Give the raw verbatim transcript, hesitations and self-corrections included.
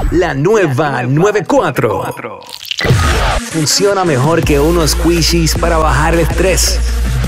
La nueva noventa y cuatro. Funciona mejor que unos squishies para bajar el estrés.